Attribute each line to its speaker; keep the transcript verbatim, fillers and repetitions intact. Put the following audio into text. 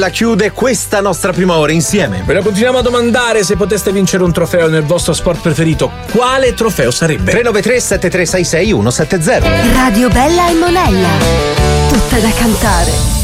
Speaker 1: La chiude questa nostra prima ora insieme.
Speaker 2: Ve lo continuiamo a domandare: se poteste vincere un trofeo nel vostro sport preferito, quale trofeo sarebbe?
Speaker 1: tre nove tre sette tre sei sei uno sette zero.
Speaker 3: Radio Bella e Monella, tutta da cantare.